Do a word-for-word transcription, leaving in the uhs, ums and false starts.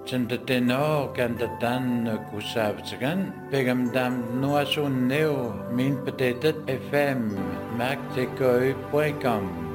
Tendeteno kantadan kusavtsagan pegamdam nuasun neo min petetet fm magtekoi point com